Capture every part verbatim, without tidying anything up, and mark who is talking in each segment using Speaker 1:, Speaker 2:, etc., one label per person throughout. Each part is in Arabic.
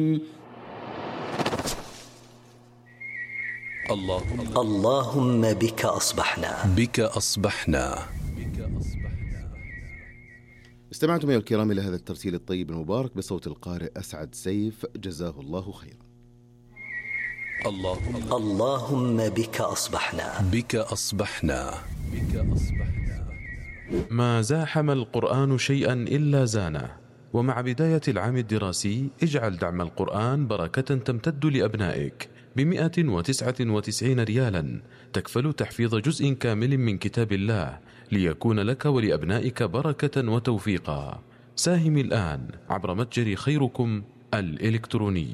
Speaker 1: اللهم
Speaker 2: اللهم بك أصبحنا
Speaker 1: بك أصبحنا.
Speaker 3: استمعتم أيها الكرام إلى هذا الترتيل الطيب المبارك بصوت القارئ أسعد سيف، جزاه الله خيرا.
Speaker 1: اللهم
Speaker 2: اللهم بك أصبحنا
Speaker 1: بك أصبحنا بك أصبحنا.
Speaker 4: ما زاحم القرآن شيئا إلا زانه. ومع بداية العام الدراسي اجعل دعم القرآن بركة تمتد لأبنائك بمئة وتسعة وتسعين ريالا، تكفل تحفيظ جزء كامل من كتاب الله ليكون لك ولأبنائك بركة وتوفيقا. ساهم الآن عبر متجر خيركم الإلكتروني.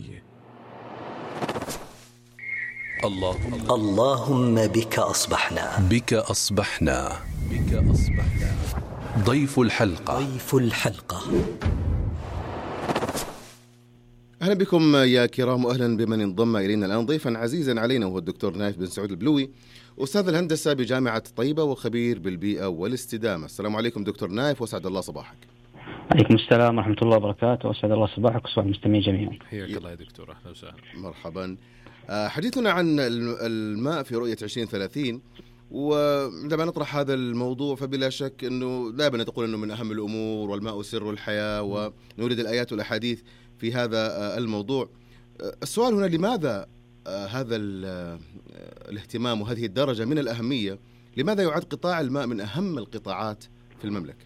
Speaker 1: اللهم
Speaker 2: اللهم بك أصبحنا
Speaker 1: بك أصبحنا بك أصبحنا. ضيف الحلقة
Speaker 2: ضيف الحلقة.
Speaker 3: أهلا بكم يا كرام، وأهلا بمن انضم إلينا الآن ضيفا عزيزا علينا، وهو الدكتور نايف بن سعود البلوي، أستاذ الهندسة بجامعة طيبة وخبير بالبيئة والاستدامة. السلام عليكم دكتور نايف، وسعد الله صباحك.
Speaker 5: عليكم السلام ورحمة الله وبركاته، وسعد الله صباحك وصباح المستمعين جميعا.
Speaker 4: حياك الله يا دكتور، أهلا وسهلا.
Speaker 3: مرحبا. حديثنا عن الماء في رؤية عشرين ثلاثين، وعندما نطرح هذا الموضوع فبلا شك أنه دائما تقول أنه من أهم الأمور، والماء سر الحياة، ونورد الآيات والأحاديث في هذا الموضوع. السؤال هنا، لماذا هذا الاهتمام وهذه الدرجة من الأهمية؟ لماذا يعد قطاع الماء من أهم القطاعات في المملكة؟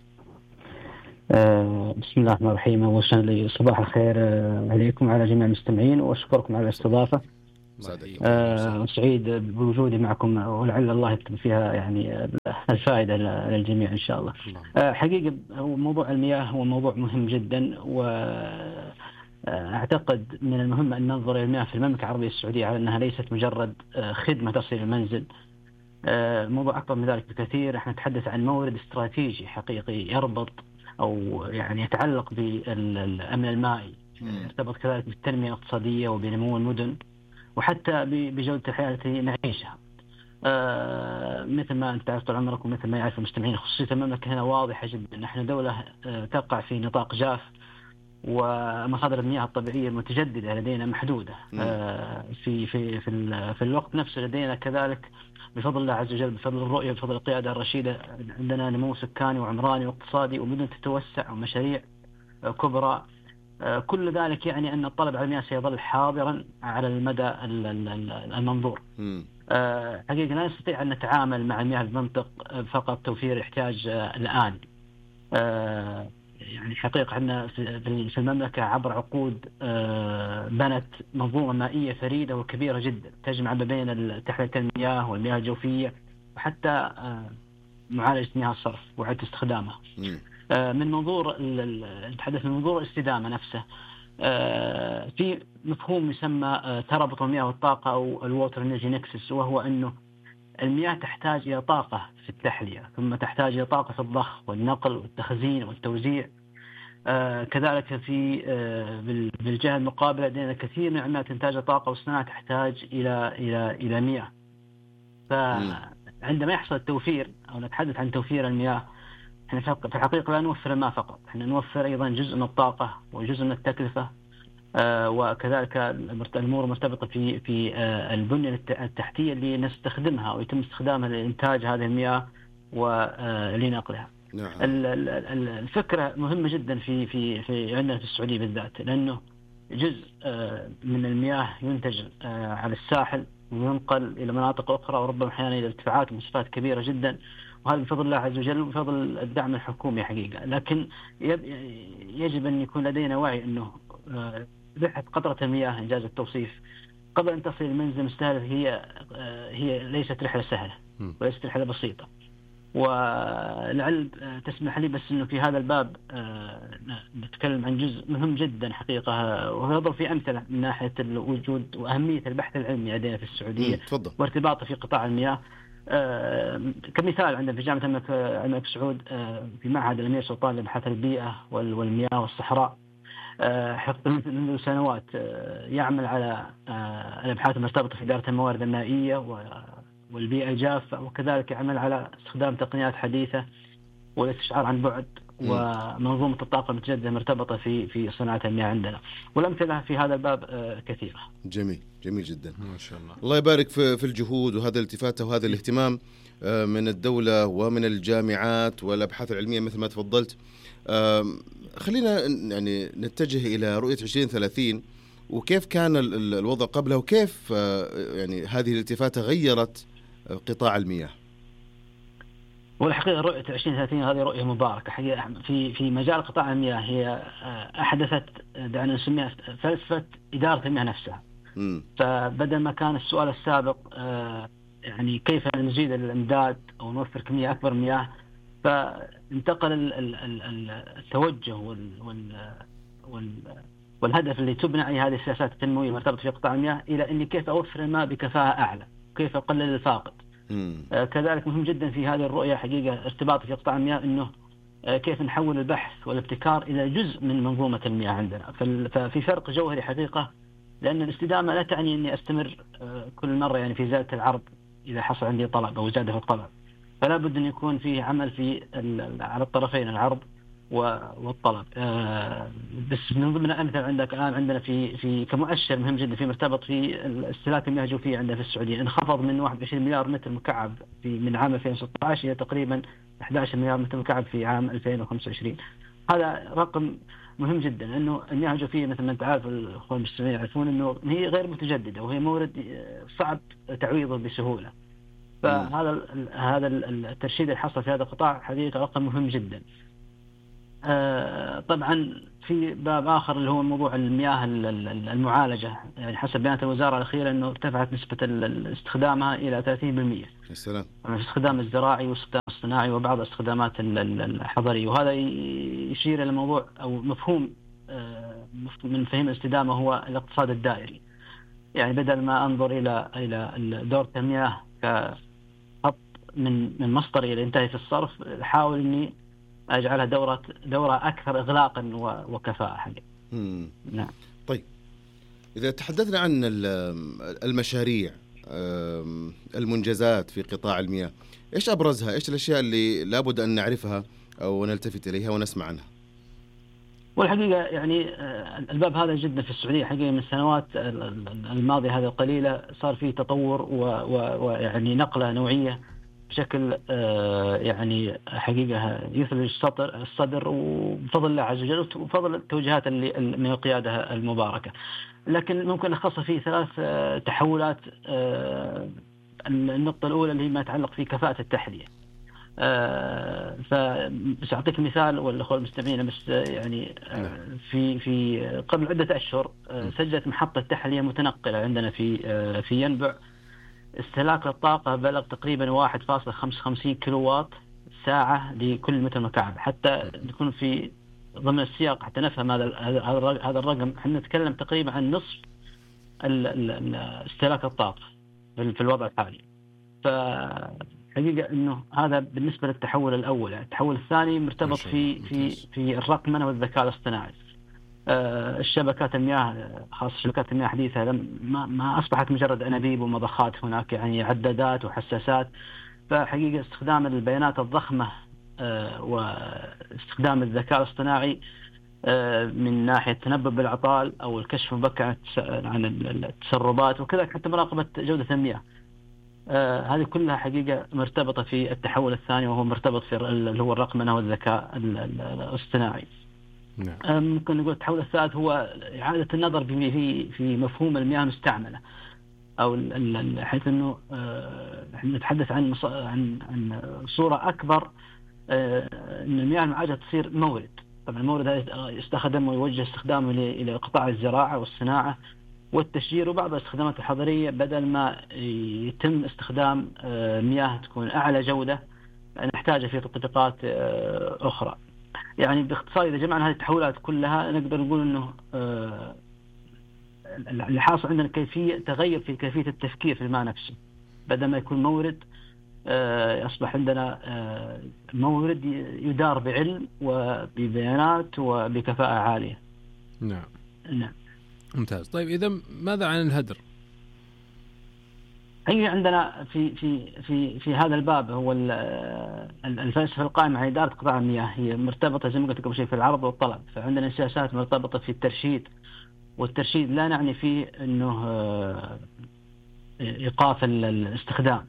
Speaker 5: أه بسم الله الرحمن الرحيم. أول شيء صباح الخير عليكم وعلى جميع المستمعين، وأشكركم على الاستضافة. أه سعيد بوجودي معكم، ولعل الله يكتب فيها يعني الفائدة للجميع إن شاء الله. أه حقيقة موضوع المياه هو موضوع مهم جدا، و أعتقد من المهم أن ننظر إلى المياه في المملكة العربية السعودية على أنها ليست مجرد خدمة تصل المنزل. موضوع أكبر من ذلك بكثير. احنا نتحدث عن مورد استراتيجي حقيقي يربط أو يعني يتعلق بالأمن المائي، يرتبط كذلك بالتنمية الاقتصادية وبنمو المدن، وحتى بجودة الحياة التي نعيشها. آه مثل ما أنت تعرف طول عمرك، ومثل ما يعرف المستمعين، خصوصية المملكة هنا واضحة جدا. نحن دولة آه تقع في نطاق جاف، ومصادر المياه الطبيعية المتجددة لدينا محدودة. آه في في في في الوقت نفسه لدينا كذلك بفضل الله عز وجل، بفضل الرؤية، بفضل القيادة الرشيدة، عندنا نمو سكاني وعمراني واقتصادي، ومدن تتوسع، ومشاريع آه كبرى. آه كل ذلك يعني أن الطلب على المياه سيظل حاضرا على المدى المنظور. آه حقيقة لا نستطيع أن نتعامل مع المياه بمنطق فقط توفير احتياج آه الآن. آه يعني حقيقة أن في المملكة عبر عقود بنت منظومة مائية فريدة وكبيرة جدا تجمع ما بين تحلية المياه والمياه الجوفية، وحتى معالجة مياه الصرف وإعادة استخدامها. من منظور نتحدث من منظور الاستدامة نفسه، في مفهوم يسمى ترابط المياه والطاقة أو الووتر انرجي نكسس، وهو أنه المياه تحتاج إلى طاقة في التحلية، ثم تحتاج إلى طاقة في الضخ والنقل والتخزين والتوزيع. آه كذلك في آه بالجهة المقابلة لدينا كثير من عمليات إنتاج الطاقة والصناعة تحتاج إلى إلى إلى مياه. فعندما يحصل التوفير أو نتحدث عن توفير المياه، احنا في الحقيقة لا نوفر الماء فقط، احنا نوفر أيضا جزء من الطاقة وجزء من التكلفة، آه وكذلك الأمور مرتبطة في في آه البنية التحتية اللي نستخدمها ويتم استخدامها لإنتاج هذه المياه ولنقلها. نعم. الفكرة مهمة جدا في في في عندنا في السعودية بالذات، لأنه جزء آه من المياه ينتج آه على الساحل وينقل إلى مناطق أخرى، وربما أحيانا إلى ارتفاعات ومسافات كبيرة جدا، وهذا بفضل الله عز وجل وبفضل الدعم الحكومي حقيقة. لكن يجب أن يكون لدينا وعي أنه آه رحلة قطرة المياه إنجاز التوصيف قبل أن تصل المنزل مستهدف هي هي ليست رحلة سهلة وليست رحلة بسيطة. ولعل تسمح لي بس أنه في هذا الباب نتكلم عن جزء مهم جدا حقيقة، ويضرب في أمثلة من ناحية الوجود وأهمية البحث العلمي لدينا في السعودية وارتباطه في قطاع المياه. كمثال عندنا في جامعة الملك سعود في معهد الأمير سلطان لبحث البيئة والمياه والصحراء، منذ سنوات يعمل على الأبحاث المرتبطة في إدارة الموارد المائية والبيئة الجافة، وكذلك يعمل على استخدام تقنيات حديثة والاستشعار عن بعد ومنظومة الطاقة المتجددة مرتبطة في في صناعة المياه عندنا، والأمثلة في هذا الباب كثيرة.
Speaker 3: جميل جميل جدا،
Speaker 6: ما شاء الله.
Speaker 3: الله يبارك في في الجهود وهذا الالتفاتة وهذا الاهتمام من الدولة ومن الجامعات والأبحاث العلمية مثل ما تفضلت. خلينا يعني نتجه إلى رؤية عشرين ثلاثين، وكيف كان الوضع قبلها، وكيف يعني هذه الالتفاتة غيرت قطاع المياه.
Speaker 5: والحقيقة رؤية عشرين ثلاثين هذه رؤية مباركة حقيقة في في مجال قطاع المياه. هي أحدثت دعنا نسميها فلسفة إدارة المياه نفسها.
Speaker 3: م.
Speaker 5: فبدل ما كان السؤال السابق يعني كيف نزيد الإمداد أو نوفر كمية أكبر من مياه، فانتقل التوجه وال والهدف اللي تبنى عليه هذه السياسات التنموية المرتبطة في قطاع المياه إلى إني كيف أوفر الماء بكفاءة أعلى، كيف أقلل الفاقد. آه كذلك مهم جدا في هذه الرؤية حقيقة ارتباط في قطاع المياه إنه آه كيف نحول البحث والابتكار إلى جزء من منظومة المياه عندنا. ففي فرق جوهري حقيقة، لأن الاستدامة لا تعني إني أستمر آه كل مرة يعني في زيادة العرض إذا حصل عندي طلب أو زادة في الطلب، فلا بد أن يكون فيه عمل في على الطرفين العرض والطلب. آه بس من ضمن الأمثلة عندك الآن عندنا في في كمؤشر مهم جدا في مرتبط في استهلاك المياه الجوفية عندنا في السعودية، انخفض من واحد وعشرين مليار متر مكعب في من عام ألفين وستة عشر إلى تقريبا أحد عشر مليار متر مكعب في عام ألفين وخمسة وعشرين. هذا رقم مهم جدا، إنه المياه الجوفية مثل ما أنت عارف الأخوة المستمعين يعرفون إنه هي غير متجددة وهي مورد صعب تعويضه بسهولة. فهذا هذا الترشيد اللي حصل في هذا القطاع حقيقة رقم مهم جدا. آه طبعا في باب آخر اللي هو موضوع المياه المعالجة، يعني حسب بيانات الوزارة الأخيرة أنه ارتفعت نسبة استخدامها إلى ثلاثين بالمئة.
Speaker 3: السلام.
Speaker 5: الاستخدام الزراعي والاستخدام الصناعي وبعض الاستخدامات الحضرية، وهذا يشير إلى موضوع أو مفهوم آه من مفاهيم الاستدامة هو الاقتصاد الدائري. يعني بدل ما أنظر إلى إلى دورة المياه كخط من من مصدر إلى ينتهي في الصرف، حاول إني أجعلها دورة دورة أكثر إغلاقا وكفاءة حقيقة.
Speaker 3: نعم. طيب إذا تحدثنا عن المشاريع المنجزات في قطاع المياه، إيش أبرزها؟ إيش الأشياء اللي لابد أن نعرفها أو نلتفت إليها ونسمع عنها؟
Speaker 5: والحقيقة يعني الباب هذا جدا في السعودية حقيقة من السنوات الماضية هذه القليلة صار فيه تطور ويعني نقلة نوعية بشكل يعني حقيقة يثلج الصدر الصدر وبفضل الله عز وجل وبفضل التوجيهات اللي من القيادة المباركة. لكن ممكن نخصص فيه ثلاث تحولات. النقطة الأولى اللي هي ما يتعلق في كفاءة التحلية. فبس أعطيك مثال والأخوة المستمعين، بس يعني في في قبل عدة أشهر سجلت محطة تحلية متنقلة عندنا في في ينبع، استهلاك الطاقة بلغ تقريبا واحد فاصلة خمسة وخمسين كيلو واط ساعة لكل متر مكعب. حتى نكون في ضمن السياق حتى نفهم هذا هذا الرقم، احنا نتكلم تقريبا عن نصف استهلاك الطاقة في الوضع الحالي. فحقيقة انه هذا بالنسبة للتحول الاول. التحول الثاني مرتبط في في في الرقمنة والذكاء الاصطناعي. الشبكات المياه خاصة شبكات المياه الحديثة ما ما أصبحت مجرد أنابيب ومضخات، هناك يعني عدادات وحساسات. فحقيقة استخدام البيانات الضخمة واستخدام الذكاء الاصطناعي من ناحية تنبؤ بالعطال أو الكشف المبكر عن التسربات، وكذلك حتى مراقبة جودة المياه. هذه كلها حقيقة مرتبطة في التحول الثاني، وهو مرتبط في اللي هو الرقمنة والذكاء الاصطناعي. نعم. ممكن نقول التحول الثالث هو إعادة النظر في في مفهوم المياه المستعملة، أو حيث إنه احنا نتحدث عن عن عن صورة أكبر، إن المياه المعالجة تصير مورد. طبعا المورد هذا يستخدم ويوجه استخدامه إلى قطاع الزراعة والصناعة والتشجير وبعض الاستخدامات الحضرية، بدل ما يتم استخدام مياه تكون أعلى جودة نحتاجها في تطبيقات أخرى. يعني باختصار إذا جمعنا هذه التحولات كلها نقدر نقول إنه آه اللي حاصل عندنا كيفية تغير في كيفية التفكير في الماء نفسه. بدل ما يكون مورد آه أصبح عندنا آه مورد يدار بعلم وببيانات وبكفاءة عالية.
Speaker 6: نعم.
Speaker 5: نعم.
Speaker 6: ممتاز. طيب إذا ماذا عن الهدر؟
Speaker 5: هي عندنا في في في في هذا الباب هو الفلسفة القائمة على إدارة قطاع المياه هي مرتبطة زي ما قلت قبل شيء في العرض والطلب. فعندنا سياسات مرتبطة في الترشيد، والترشيد لا نعني فيه أنه إيقاف الاستخدام.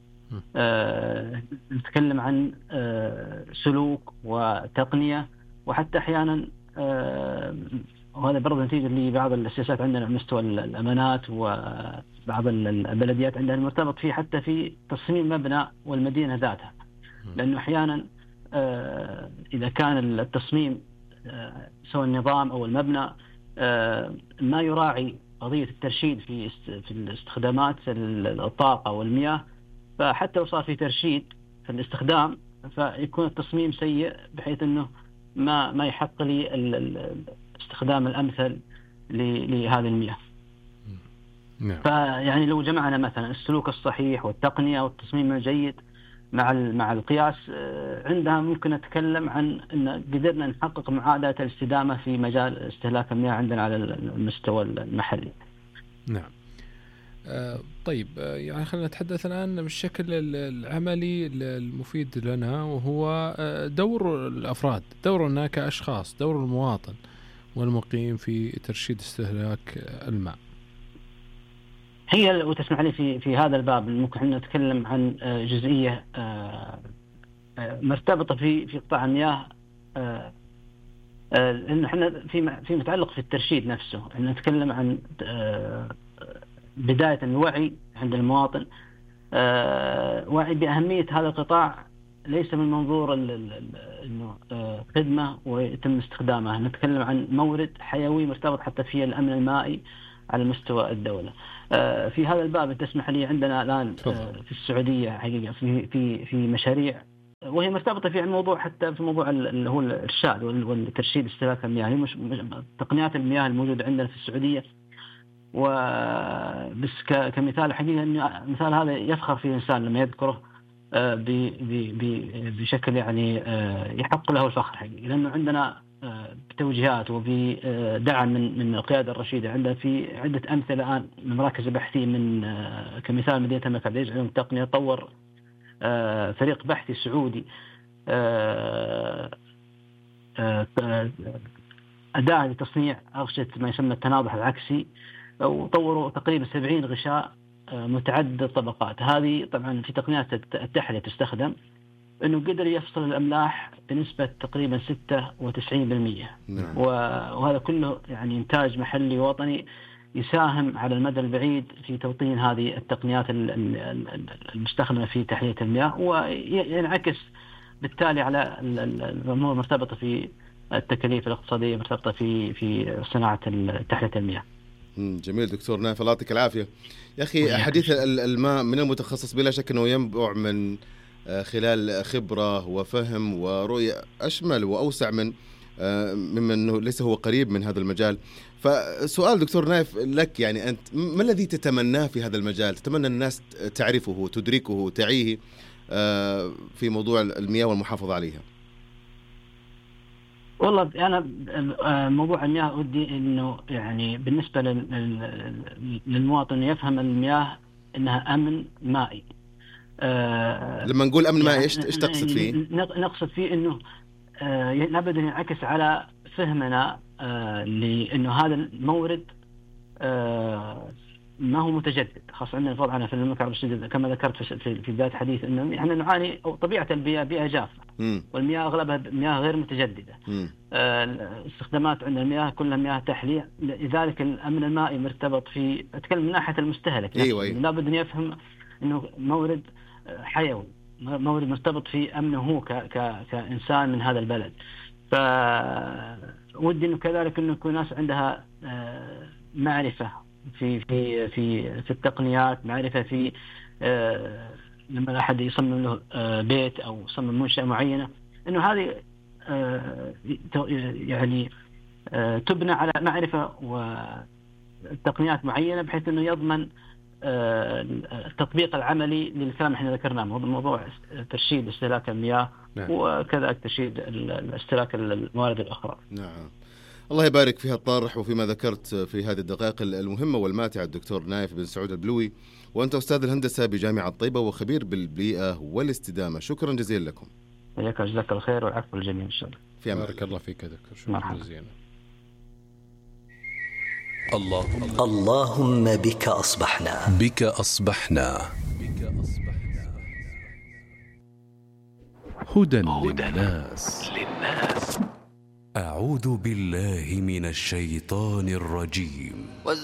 Speaker 5: نتكلم عن سلوك وتقنية، وحتى أحيانا وهذا برضه نتيجة لبعض السياسات عندنا على مستوى الأمانات، وبعض البلديات عندنا مرتبط فيه حتى في تصميم مبنى والمدينة ذاتها. لأنه أحيانا إذا كان التصميم سواء النظام أو المبنى ما يراعي قضية الترشيد في في الاستخدامات الطاقة والمياه، فحتى لو صار في ترشيد في الاستخدام فيكون التصميم سيء بحيث أنه ما ما يحق لي الاستخدام الأمثل لهذه المياه.
Speaker 6: نعم.
Speaker 5: فيعني لو جمعنا مثلا السلوك الصحيح والتقنية والتصميم الجيد مع مع القياس، عندها ممكن نتكلم عن أن قدرنا نحقق معادلة الاستدامة في مجال استهلاك المياه عندنا على المستوى المحلي.
Speaker 6: نعم. آه طيب، آه يعني خلينا نتحدث الآن بالشكل العملي المفيد لنا، وهو آه دور الأفراد، دورنا كأشخاص، دور المواطن والمقيم في ترشيد استهلاك الماء.
Speaker 5: هي وتسمح لي في في هذا الباب ممكن نتكلم عن جزئية مرتبطة في في قطاع المياه، إنه إحنا في في متعلق في الترشيد نفسه. إحنا نتكلم عن بداية الوعي عند المواطن، وعي بأهمية هذا القطاع ليس من منظور إنه خدمة ويتم استخدامها. نتكلم عن مورد حيوي مرتبط حتى في الأمن المائي على مستوى الدولة. في هذا الباب تسمح لي عندنا الآن في السعودية حقيقة في في في مشاريع وهي مرتبطة في الموضوع، حتى في موضوع اللي هو الإرشاد والترشيد استهلاك المياه. هي مش تقنيات المياه الموجودة عندنا في السعودية، وبس كمثال حقيقة إنه مثال هذا يفخر فيه الإنسان لما يذكره بشكل يعني يحق له الفخر حقيقة، لأنه عندنا بتوجيهات وبدعم من من القيادة الرشيدة. عندنا في عدة أمثلة الآن من مراكز بحثية، من كمثال مدينة الملك عبد العزيز علوم التقنية طور فريق بحثي سعودي أداة لتصنيع أغشية ما يسمى التناضح العكسي، وطوروا تقريبا سبعين غشاء متعدد الطبقات. هذه طبعا في تقنيات التحلية تستخدم، إنه قدر يفصل الأملاح بنسبة تقريبا ستة وتسعين بالمئة. نعم. وهذا كله يعني إنتاج محلي وطني يساهم على المدى البعيد في توطين هذه التقنيات المستخدمة في تحلية المياه، وينعكس بالتالي على الأمور المرتبطة في التكاليف الاقتصادية مرتبطة في في صناعة تحلية المياه.
Speaker 3: جميل دكتور نايف، الله يعطيك العافية. يا أخي حديث الماء من المتخصص بلا شك أنه ينبع من خلال خبرة وفهم ورؤية أشمل وأوسع من مما أنه ليس هو قريب من هذا المجال. فسؤال دكتور نايف لك، يعني أنت ما الذي تتمناه في هذا المجال؟ تتمنى الناس تعرفه تدركه تعيه في موضوع المياه والمحافظة عليها؟
Speaker 5: والله أنا موضوع المياه ودي إنه يعني بالنسبة للمواطن يفهم المياه إنها أمن مائي.
Speaker 3: آه لما نقول أمن مائي إيش إيش تقصد فيه؟
Speaker 5: نقصد فيه إنه آه لابد أن ينعكس على فهمنا آه لأنه هذا المورد آه ما هو متجدد، خاصة عندنا وضعنا في المملكة العربية السعودية كما ذكرت في في بداية الحديث إنه إحنا نعاني أو طبيعة البيئة بيئة جافة، والمياه أغلبها مياه غير متجددة. الاستخدامات عند المياه كلها مياه تحلية، لذلك الأمن المائي مرتبط في أتكلم من ناحية المستهلك.
Speaker 3: أيوة أيوة.
Speaker 5: لابد أن يفهم إنه مورد حيوي، مورد مرتبط في أمنه هو ك ك كإنسان من هذا البلد. فودي إنه كذلك إنه يكون ناس عندها معرفة في في في في التقنيات، معرفة في آه لما أحد يصمم له آه بيت أو يصمم منشأة معينة، إنه هذه آه يعني آه تبنى على معرفة وتقنيات معينة بحيث إنه يضمن آه التطبيق العملي للكلام احنا ذكرناه، موضوع ترشيد استهلاك المياه. نعم. وكذلك ترشيد استهلاك الموارد الأخرى.
Speaker 3: نعم. الله يبارك في هالطرح وفيما ذكرت في هذه الدقائق المهمة والماتعة الدكتور نايف بن سعود البلوي، وأنت أستاذ الهندسة بجامعة طيبة وخبير بالبيئة والاستدامة. شكرا جزيلا لكم.
Speaker 5: حياك جزاك الخير والعفو للجميع إن شاء الله.
Speaker 3: في أمان
Speaker 6: بارك الله فيك يا دكتور، شكرا
Speaker 5: مرحبا.
Speaker 6: جزيلا.
Speaker 1: اللهم
Speaker 2: اللهم بك أصبحنا.
Speaker 1: بك أصبحنا.
Speaker 7: هدى للناس.
Speaker 1: أعوذ بالله من الشيطان الرجيم.